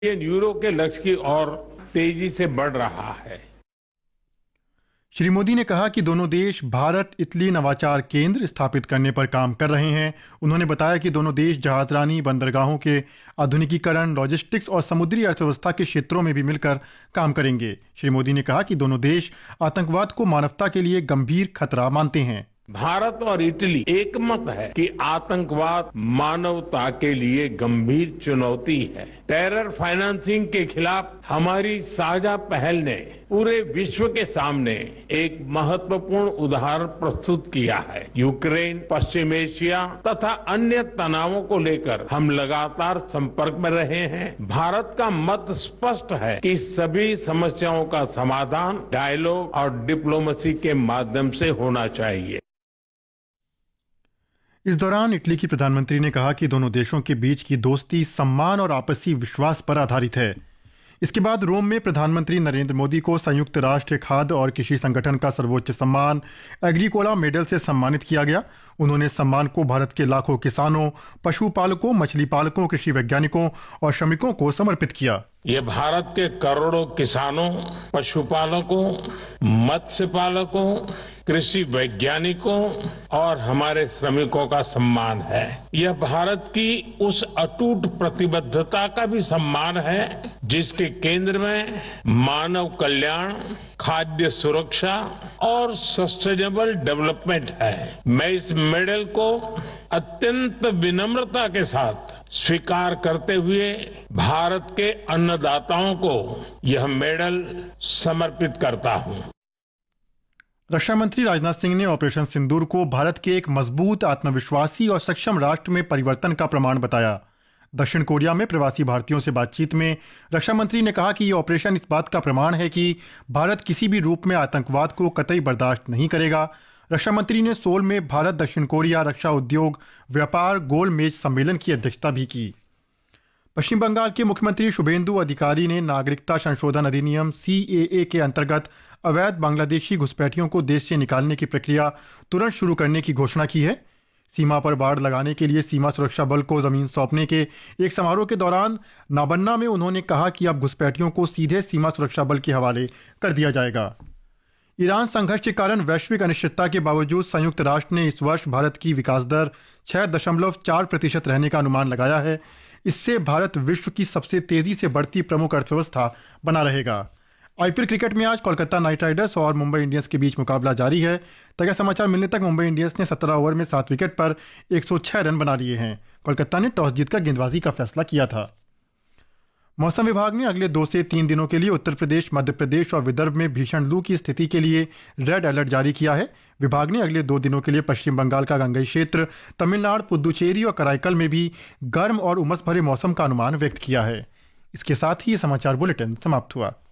Euro के लक्ष्य की ओर तेजी से बढ़ रहा है। श्री मोदी ने कहा कि दोनों देश भारत इटली नवाचार केंद्र स्थापित करने पर काम कर रहे हैं। उन्होंने बताया कि दोनों देश जहाजरानी, बंदरगाहों के आधुनिकीकरण, लॉजिस्टिक्स और समुद्री अर्थव्यवस्था के क्षेत्रों में भी मिलकर काम करेंगे। श्री मोदी ने कहा कि दोनों देश आतंकवाद को मानवता के लिए गंभीर खतरा मानते हैं। भारत और इटली एकमत है कि आतंकवाद मानवता के लिए गंभीर चुनौती है। टेरर फाइनेंसिंग के खिलाफ हमारी साझा पहल ने पूरे विश्व के सामने एक महत्वपूर्ण उदाहरण प्रस्तुत किया है। यूक्रेन, पश्चिम एशिया तथा अन्य तनावों को लेकर हम लगातार संपर्क में रहे हैं। भारत का मत स्पष्ट है कि सभी समस्याओं का समाधान डायलॉग और डिप्लोमेसी के माध्यम से होना चाहिए। इस दौरान इटली की प्रधानमंत्री ने कहा कि दोनों देशों के बीच की दोस्ती सम्मान और आपसी विश्वास पर आधारित है। इसके बाद रोम में प्रधानमंत्री नरेंद्र मोदी को संयुक्त राष्ट्र खाद्य और कृषि संगठन का सर्वोच्च सम्मान एग्रीकोला मेडल से सम्मानित किया गया। उन्होंने सम्मान को भारत के लाखों किसानों, पशुपालकों, मछली पालकों, कृषि वैज्ञानिकों और श्रमिकों को समर्पित किया। ये भारत के करोड़ों किसानों, पशुपालकों, मत्स्य पालकों, कृषि वैज्ञानिकों और हमारे श्रमिकों का सम्मान है। यह भारत की उस अटूट प्रतिबद्धता का भी सम्मान है जिसके केंद्र में मानव कल्याण, खाद्य सुरक्षा और सस्टेनेबल डेवलपमेंट है। मैं इस मेडल को अत्यंत विनम्रता के साथ स्वीकार करते हुए भारत के अन्नदाताओं को यह मेडल समर्पित करता हूं। रक्षा मंत्री राजनाथ सिंह ने ऑपरेशन सिंदूर को भारत के एक मजबूत, आत्मविश्वासी और सक्षम राष्ट्र में परिवर्तन का प्रमाण बताया। दक्षिण कोरिया में प्रवासी भारतीयों से बातचीत में रक्षा मंत्री ने कहा कि यह ऑपरेशन इस बात का प्रमाण है कि भारत किसी भी रूप में आतंकवाद को कतई बर्दाश्त नहीं करेगा। रक्षा मंत्री ने सोल में भारत दक्षिण कोरिया रक्षा उद्योग व्यापार गोल मेज सम्मेलन की अध्यक्षता भी की। पश्चिम बंगाल के मुख्यमंत्री शुभेंदु अधिकारी ने नागरिकता संशोधन अधिनियम CAA के अंतर्गत अवैध बांग्लादेशी घुसपैठियों को देश से निकालने की प्रक्रिया तुरंत शुरू करने की घोषणा की है। सीमा पर बाड़ लगाने के लिए सीमा सुरक्षा बल को जमीन सौंपने के एक समारोह के दौरान नाबन्ना में उन्होंने कहा कि अब घुसपैठियों को सीधे सीमा सुरक्षा बल के हवाले कर दिया जाएगा। ईरान संघर्ष के कारण वैश्विक अनिश्चितता के बावजूद संयुक्त राष्ट्र ने इस वर्ष भारत की विकास दर 6.4% रहने का अनुमान लगाया है। इससे भारत विश्व की सबसे तेजी से बढ़ती प्रमुख अर्थव्यवस्था बना रहेगा। IPL क्रिकेट में आज कोलकाता नाइट राइडर्स और मुंबई इंडियंस के बीच मुकाबला जारी है। ताज़ा समाचार मिलने तक मुंबई इंडियंस ने 17 ओवर में 7 विकेट पर 106 रन बना लिए हैं। कोलकाता ने टॉस जीतकर गेंदबाजी का फैसला किया था। मौसम विभाग ने अगले 2 से 3 दिनों के लिए उत्तर प्रदेश, मध्य प्रदेश और विदर्भ में भीषण लू की स्थिति के लिए रेड अलर्ट जारी किया है। विभाग ने अगले 2 दिनों के लिए पश्चिम बंगाल का गंगई क्षेत्र, तमिलनाडु, पुदुचेरी और कराईकल में भी गर्म और उमस भरे मौसम का अनुमान व्यक्त किया है। इसके साथ ही ये समाचार बुलेटिन समाप्त हुआ।